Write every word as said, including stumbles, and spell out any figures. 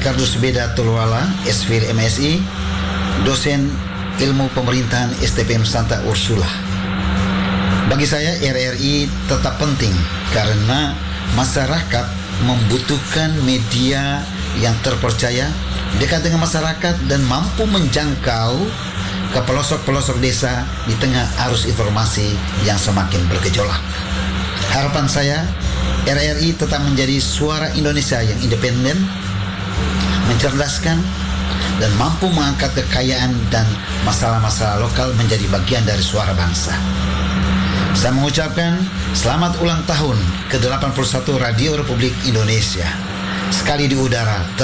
Ricardus Beda Tuluala, S Phil M Si, dosen ilmu pemerintahan S T P M Santa Ursula. Bagi saya R R I tetap penting karena masyarakat membutuhkan media yang terpercaya, dekat dengan masyarakat dan mampu menjangkau ke pelosok-pelosok desa di tengah arus informasi yang semakin bergejolak. Harapan saya, R R I tetap menjadi suara Indonesia yang independen, mencerdaskan, dan mampu mengangkat kekayaan dan masalah-masalah lokal menjadi bagian dari suara bangsa. Saya mengucapkan selamat ulang tahun ke delapan puluh satu Radio Republik Indonesia. Sekali di udara,